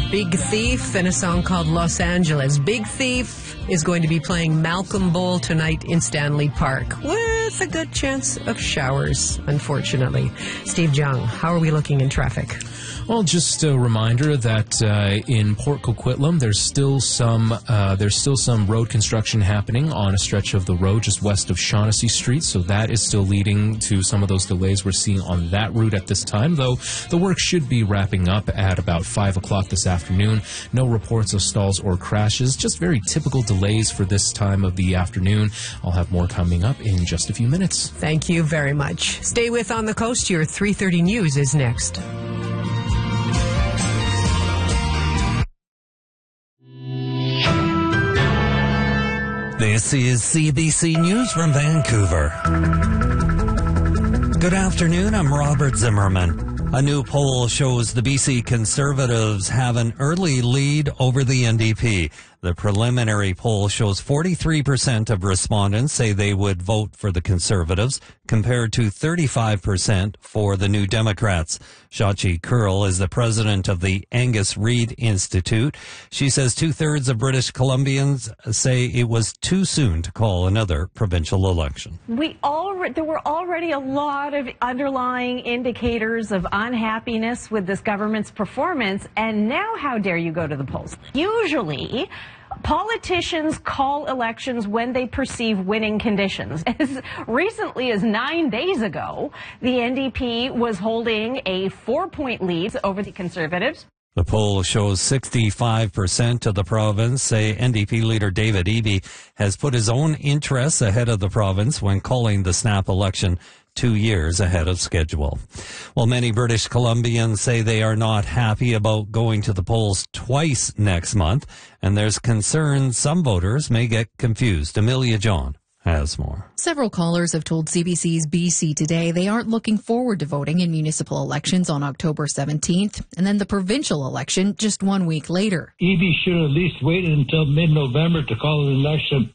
Big Thief and a song called Los Angeles. Big Thief is going to be playing Malcolm Bowl tonight in Stanley Park with a good chance of showers, unfortunately. Steve Jung, how are we looking in traffic? Well, just a reminder that in Port Coquitlam, there's still some road construction happening on a stretch of the road just west of Shaughnessy Street, so that is still leading to some of those delays we're seeing on that route at this time, though the work should be wrapping up at about 5 o'clock this afternoon. No reports of stalls or crashes, just very typical delays for this time of the afternoon. I'll have more coming up in just a few minutes. Thank you very much. Stay with On the Coast. Your 3:30 News is next. This is CBC News from Vancouver. Good afternoon, I'm Robert Zimmerman. A new poll shows the BC Conservatives have an early lead over the NDP. The preliminary poll shows 43% of respondents say they would vote for the Conservatives, compared to 35% for the New Democrats. Shachi Kurl is the president of the Angus Reid Institute. She says 2/3 of British Columbians say it was too soon to call another provincial election. There were already a lot of underlying indicators of unhappiness with this government's performance, and now how dare you go to the polls? Usually, politicians call elections when they perceive winning conditions. As recently as 9 days ago, the NDP was holding a 4-point lead over the Conservatives. The poll shows 65% of the province say NDP leader David Eby has put his own interests ahead of the province when calling the snap election 2 years ahead of schedule. Well, many British Columbians say they are not happy about going to the polls twice next month, and there's concern some voters may get confused. Amelia John has more. Several callers have told CBC's BC Today they aren't looking forward to voting in municipal elections on October 17th, and then the provincial election just 1 week later. Eby should have at least waited until mid-November to call an election.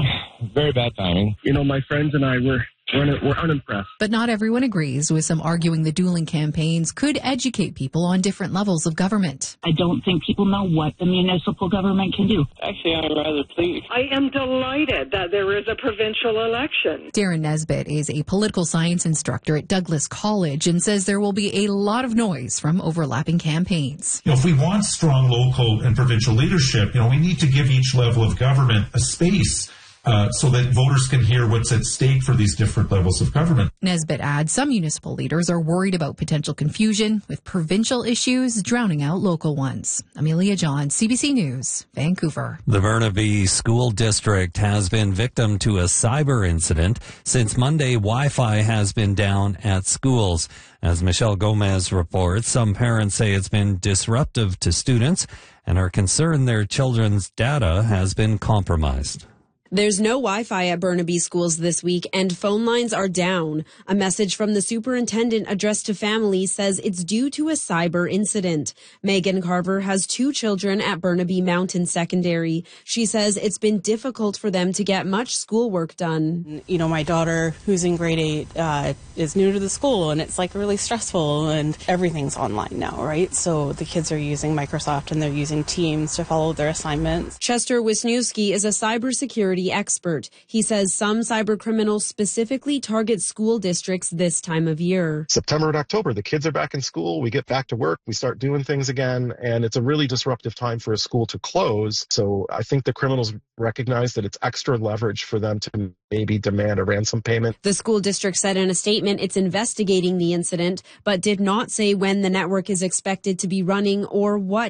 Very bad timing. You know, my friends and I were unimpressed. But not everyone agrees, with some arguing the dueling campaigns could educate people on different levels of government. I don't think people know what the municipal government can do. Actually, I'm rather pleased. I am delighted that there is a provincial election. Darren Nesbitt is a political science instructor at Douglas College and says there will be a lot of noise from overlapping campaigns. If we want strong local and provincial leadership, we need to give each level of government a space so that voters can hear what's at stake for these different levels of government. Nesbitt adds some municipal leaders are worried about potential confusion, with provincial issues drowning out local ones. Amelia John, CBC News, Vancouver. The Burnaby School District has been victim to a cyber incident. Since Monday, Wi-Fi has been down at schools. As Michelle Gomez reports, some parents say it's been disruptive to students and are concerned their children's data has been compromised. There's no Wi-Fi at Burnaby schools this week, and phone lines are down. A message from the superintendent addressed to families says it's due to a cyber incident. Megan Carver has 2 children at Burnaby Mountain Secondary. She says it's been difficult for them to get much schoolwork done. You know, my daughter, who's in grade 8, is new to the school, and it's really stressful, and everything's online now, right? So the kids are using Microsoft and they're using Teams to follow their assignments. Chester Wisniewski is a cybersecurity expert. He says some cyber criminals specifically target school districts this time of year. September and October, the kids are back in school. We get back to work. We start doing things again. And it's a really disruptive time for a school to close. So I think the criminals recognize that it's extra leverage for them to maybe demand a ransom payment. The school district said in a statement it's investigating the incident, but did not say when the network is expected to be running or what